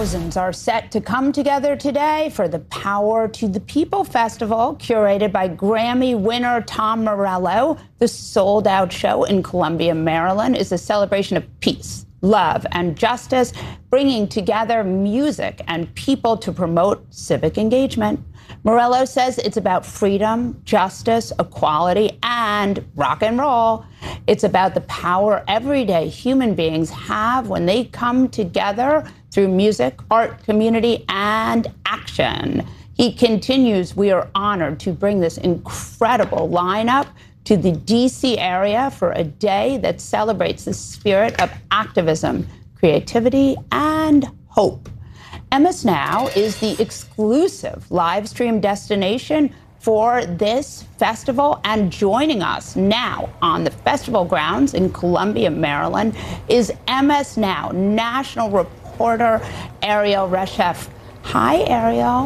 Thousands are set to come together today for the Power to the People Festival, curated by Grammy winner Tom Morello. The sold-out show in Columbia, Maryland, is a celebration of peace, love, and justice, bringing together music and people to promote civic engagement. Morello says it's about freedom, justice, equality, and rock and roll. It's about the power everyday human beings have when they come together through music, art, community, and action. He continues, we are honored to bring this incredible lineup to the D.C. area for a day that celebrates the spirit of activism, creativity, and hope. MS Now is the exclusive live stream destination for this festival, and joining us now on the festival grounds in Columbia, Maryland, is MS Now national reporter Ariel Reshef. Hi, Ariel.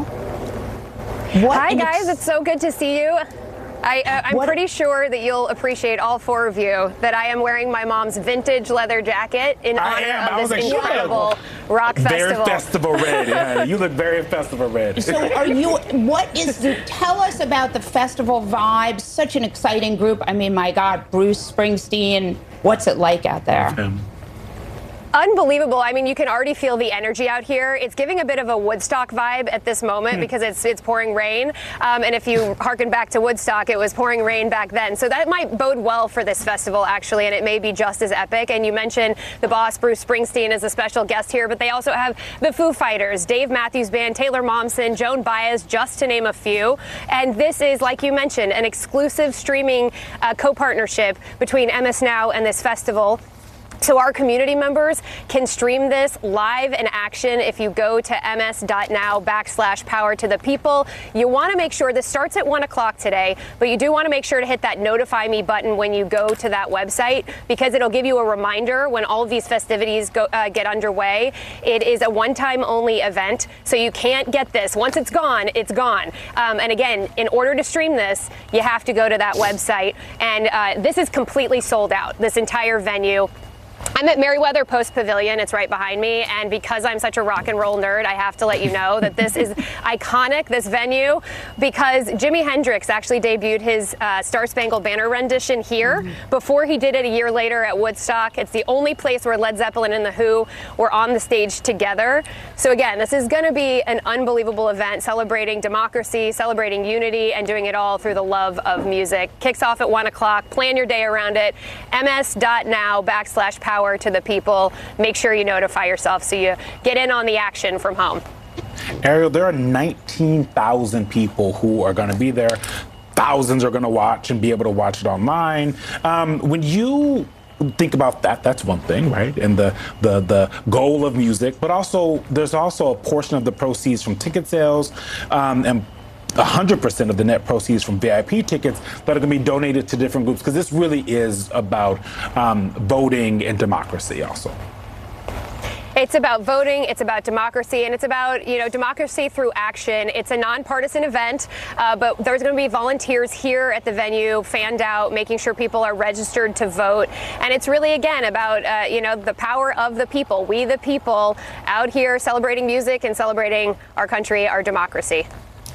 Hi, guys. It's so good to see you. I'm pretty sure that you'll appreciate, all four of you, that I am wearing my mom's vintage leather jacket in honor of this incredible rock festival. Very festival red. Yeah, you look very festival red. So tell us about the festival vibe. Such an exciting group. I mean, my God, Bruce Springsteen. What's it like out there? Unbelievable. I mean, you can already feel the energy out here. It's giving a bit of a Woodstock vibe at this moment because it's pouring rain. And if you harken back to Woodstock, it was pouring rain back then. So that might bode well for this festival, actually, and it may be just as epic. And you mentioned the boss, Bruce Springsteen, is a special guest here, but they also have the Foo Fighters, Dave Matthews Band, Taylor Momsen, Joan Baez, just to name a few. And this is, like you mentioned, an exclusive streaming co-partnership between MS Now and this festival. So our community members can stream this live in action if you go to ms.now/power to the people. You want to make sure this starts at 1 o'clock today, but you do want to make sure to hit that notify me button when you go to that website, because it'll give you a reminder when all of these festivities get underway. It is a one-time only event, so you can't get this. Once it's gone, it's gone. And again, in order to stream this, you have to go to that website. And this is completely sold out, this entire venue. I'm at Merriweather Post Pavilion. It's right behind me. And because I'm such a rock and roll nerd, I have to let you know that this is iconic, this venue, because Jimi Hendrix actually debuted his Star Spangled Banner rendition here before he did it a year later at Woodstock. It's the only place where Led Zeppelin and The Who were on the stage together. So again, this is going to be an unbelievable event celebrating democracy, celebrating unity, and doing it all through the love of music. Kicks off at 1 o'clock. Plan your day around it. ms.now/power to the people. Make sure you notify yourself so you get in on the action from home. Ariel, there are 19,000 people who are going to be there. Thousands are going to watch and be able to watch it online. When you think about that, that's one thing, right? And the goal of music, but also there's also a portion of the proceeds from ticket sales and 100% of the net proceeds from VIP tickets that are going to be donated to different groups, because this really is about voting and democracy also. It's about voting, it's about democracy, and it's about, democracy through action. It's a nonpartisan event, but there's going to be volunteers here at the venue, fanned out, making sure people are registered to vote. And it's really, again, about, the power of the people. We, the people, out here celebrating music and celebrating our country, our democracy.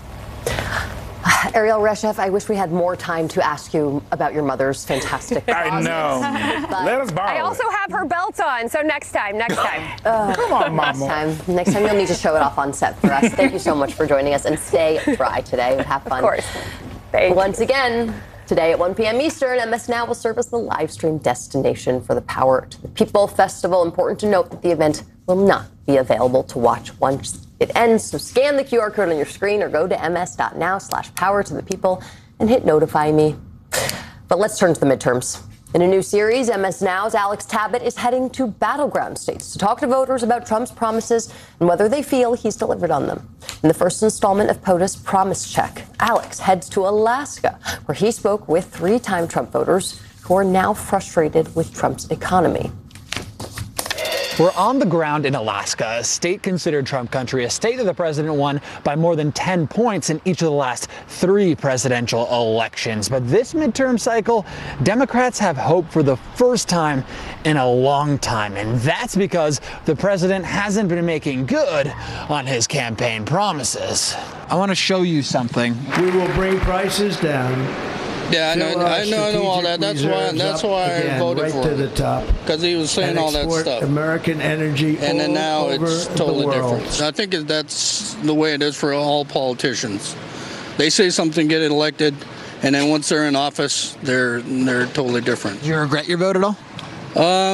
Ariel Reshef, I wish we had more time to ask you about your mother's fantastic I know. Let us borrow I also have her belt on, so next time. Come on, Mama. Next time you'll need to show it off on set for us. Thank you so much for joining us, and stay dry today. Have fun. Of course. Thanks. Once again, today at 1 p.m. Eastern, MS Now will serve as the live stream destination for the Power to the People Festival. Important to note that the event will not be available to watch once it ends, so scan the QR code on your screen or go to ms.now/power to the people and hit notify me. But let's turn to the midterms. In a new series, MS Now's Alex Tabbitt is heading to battleground states to talk to voters about Trump's promises and whether they feel he's delivered on them. In the first installment of POTUS Promise Check, Alex heads to Alaska, where he spoke with three-time Trump voters who are now frustrated with Trump's economy. We're on the ground in Alaska, a state considered Trump country, a state that the president won by more than 10 points in each of the last 3 presidential elections. But this midterm cycle, Democrats have hope for the first time in a long time. And that's because the president hasn't been making good on his campaign promises. I want to show you something. We will bring prices down. Yeah, I know all that. That's why I voted for him. To the top. Because he was saying all that stuff. American energy and then now over it's totally the world. different. I think that's the way it is for all politicians. They say something, get elected, and then once they're in office, they're totally different. Do you regret your vote at all? A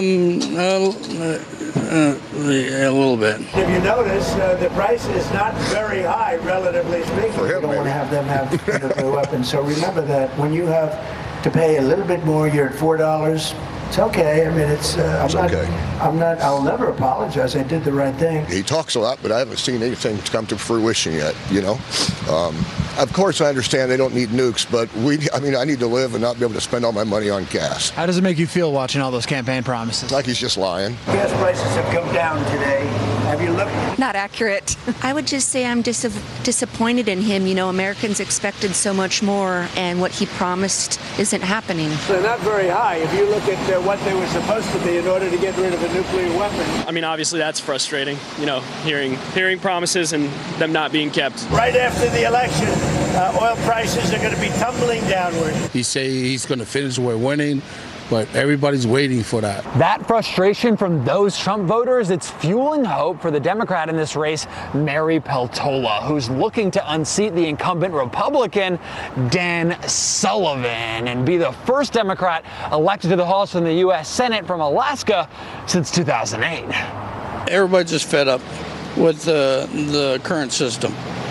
little bit. If you notice, the price is not very high, relatively speaking. You don't want to have them have nuclear weapons. So remember that when you have to pay a little bit more, you're at $4. It's okay. I mean, I'll never apologize. I did the right thing. He talks a lot, but I haven't seen anything come to fruition yet, you know. Of course, I understand they don't need nukes, but I need to live and not be able to spend all my money on gas. How does it make you feel watching all those campaign promises? Like he's just lying. Gas prices have come down today. Have you looked? Not accurate. I would just say I'm disappointed in him. You know, Americans expected so much more, and what he promised isn't happening. They're not very high. If you look at what they were supposed to be in order to get rid of a nuclear weapon. I mean, obviously that's frustrating, you know, hearing promises and them not being kept. Right after the election, oil prices are going to be tumbling downward. He say he's going to finish with winning, but everybody's waiting for that. That frustration from those Trump voters, it's fueling hope for the Democrat in this race, Mary Peltola, who's looking to unseat the incumbent Republican, Dan Sullivan, and be the first Democrat elected to the House and the U.S. Senate from Alaska since 2008. Everybody's just fed up with the current system.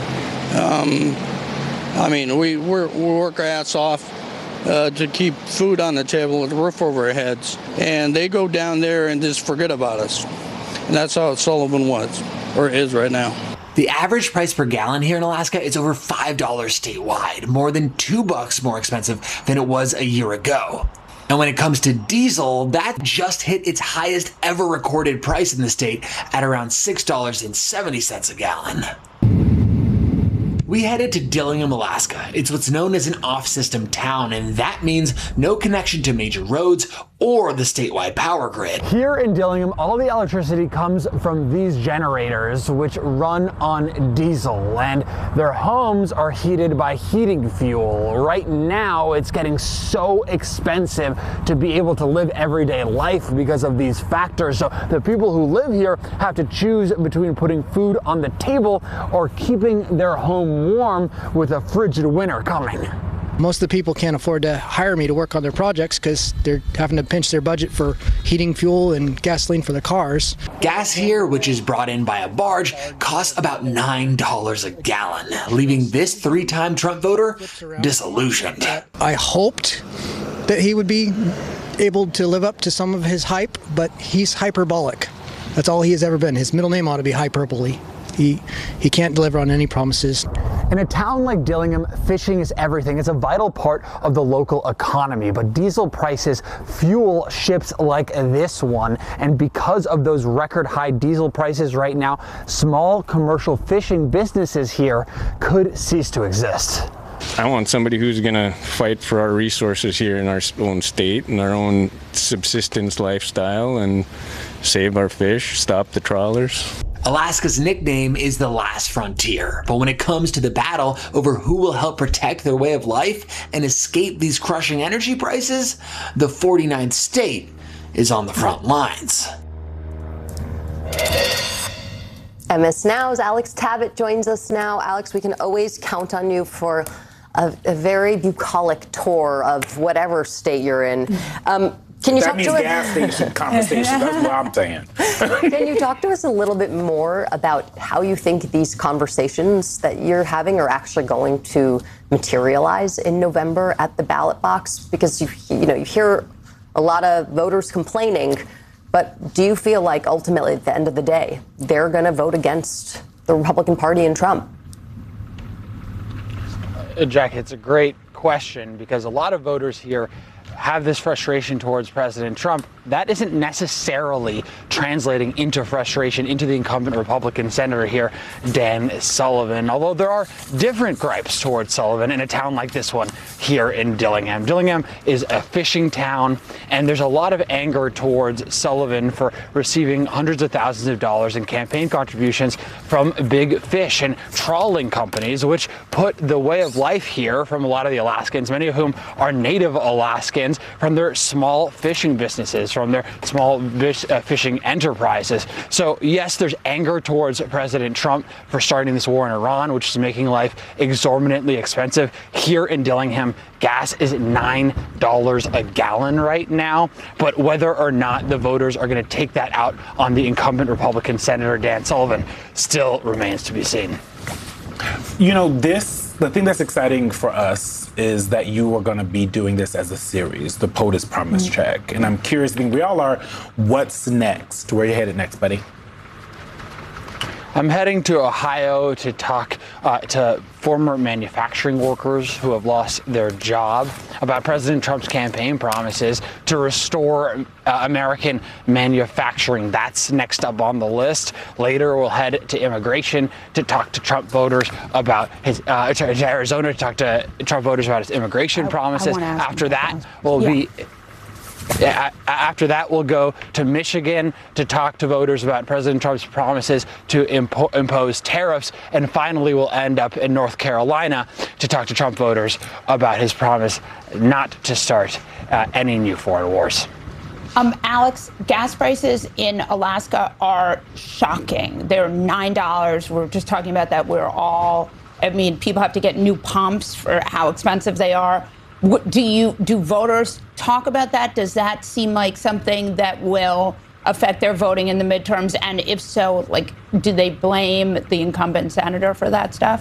I mean, we work our ass off to keep food on the table with a roof over our heads, and they go down there and just forget about us. And that's how Sullivan was, or is right now. The average price per gallon here in Alaska is over $5 statewide, more than $2 more expensive than it was a year ago. And when it comes to diesel, that just hit its highest ever recorded price in the state at around $6.70 a gallon. We headed to Dillingham, Alaska. It's what's known as an off-system town, and that means no connection to major roads or the statewide power grid. Here in Dillingham, all the electricity comes from these generators, which run on diesel, and their homes are heated by heating fuel. Right now, it's getting so expensive to be able to live everyday life because of these factors. So the people who live here have to choose between putting food on the table or keeping their home warm with a frigid winter coming. Most of the people can't afford to hire me to work on their projects because they're having to pinch their budget for heating fuel and gasoline for their cars. Gas here, which is brought in by a barge, costs about $9 a gallon, leaving this 3-time Trump voter disillusioned. I hoped that he would be able to live up to some of his hype, but he's hyperbolic. That's all he has ever been. His middle name ought to be Hyperbole. He can't deliver on any promises. In a town like Dillingham, fishing is everything. It's a vital part of the local economy, but diesel prices fuel ships like this one. And because of those record high diesel prices right now, small commercial fishing businesses here could cease to exist. I want somebody who's going to fight for our resources here in our own state and our own subsistence lifestyle and save our fish, stop the trawlers. Alaska's nickname is the last frontier, but when it comes to the battle over who will help protect their way of life and escape these crushing energy prices, the 49th state is on the front lines. MS Now's Alex Tabbitt joins us now. Alex, we can always count on you for a very bucolic tour of whatever state you're in. Can you talk to us? Gas station conversation. That's what I'm saying. Can you talk to us a little bit more about how you think these conversations that you're having are actually going to materialize in November at the ballot box? Because you hear a lot of voters complaining, but do you feel like ultimately at the end of the day they're going to vote against the Republican Party and Trump? Jack, it's a great question because a lot of voters here have this frustration towards President Trump, that isn't necessarily translating into frustration into the incumbent Republican senator here, Dan Sullivan, although there are different gripes towards Sullivan in a town like this one here in Dillingham. Dillingham is a fishing town, and there's a lot of anger towards Sullivan for receiving hundreds of thousands of dollars in campaign contributions from big fish and trawling companies, which put the way of life here from a lot of the Alaskans, many of whom are native Alaskans, from their small fishing businesses, from their small fishing enterprises. So yes, there's anger towards President Trump for starting this war in Iran, which is making life exorbitantly expensive. Here in Dillingham, gas is $9 a gallon right now. But whether or not the voters are going to take that out on the incumbent Republican Senator Dan Sullivan still remains to be seen. You know, the thing that's exciting for us is that you are going to be doing this as a series, the POTUS Promise Check. And I'm curious, I think we all are, what's next? Where are you headed next, buddy? I'm heading to Ohio to talk to former manufacturing workers who have lost their job about President Trump's campaign promises to restore American manufacturing. That's next up on the list. Later, we'll head to immigration to talk to Trump voters about his, to Arizona to talk to Trump voters about his immigration promises. After that, After that, we'll go to Michigan to talk to voters about President Trump's promises to impose tariffs. And finally, we'll end up in North Carolina to talk to Trump voters about his promise not to start any new foreign wars. Alex, gas prices in Alaska are shocking. They're $9. We're just talking about that. People have to get new pumps for how expensive they are. Do voters talk about that? Does that seem like something that will affect their voting in the midterms? And if so, do they blame the incumbent senator for that stuff?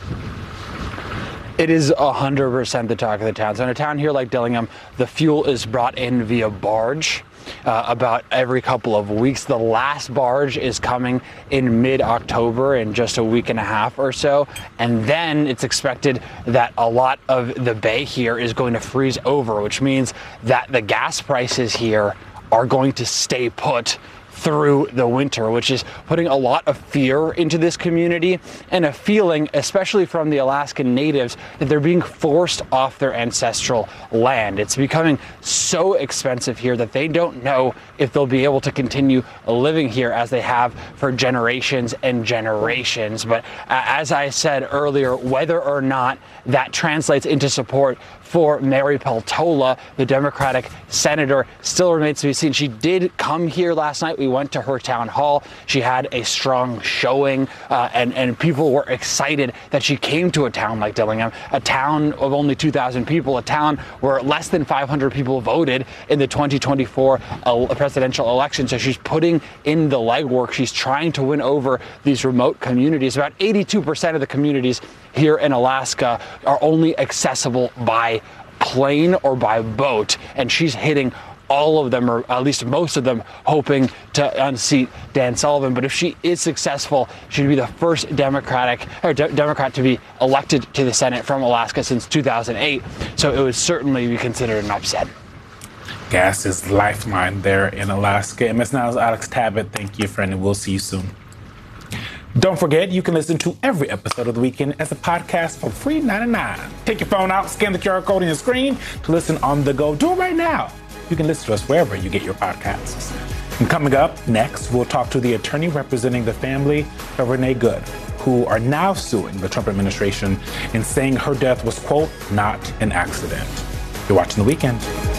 It is 100% the talk of the town. So in a town here like Dillingham, the fuel is brought in via barge. About every couple of weeks. The last barge is coming in mid-October, in just a week and a half or so. And then it's expected that a lot of the bay here is going to freeze over, which means that the gas prices here are going to stay put through the winter, which is putting a lot of fear into this community and a feeling, especially from the Alaskan natives, that they're being forced off their ancestral land. It's becoming so expensive here that they don't know if they'll be able to continue living here as they have for generations and generations. But as I said earlier, whether or not that translates into support for Mary Peltola, the Democratic senator, still remains to be seen. She did come here last night. We went to her town hall. She had a strong showing, and people were excited that she came to a town like Dillingham, a town of only 2,000 people, a town where less than 500 people voted in the 2024 presidential election. So she's putting in the legwork. She's trying to win over these remote communities. About 82% of the communities here in Alaska are only accessible by plane or by boat, and she's hitting all of them, or at least most of them, hoping to unseat Dan Sullivan. But if she is successful, she'd be the first Democrat to be elected to the Senate from Alaska since 2008. So it would certainly be considered an upset. Gas is lifeline there in Alaska. MS Now's Alex Tabbitt. Thank you, friend, and we'll see you soon. Don't forget, you can listen to every episode of The Weekend as a podcast for free $9.99. Take your phone out, scan the QR code on your screen to listen on the go. Do it right now. You can listen to us wherever you get your podcasts. And coming up next, we'll talk to the attorney representing the family of Renee Good, who are now suing the Trump administration and saying her death was, quote, not an accident. You're watching The Weekend.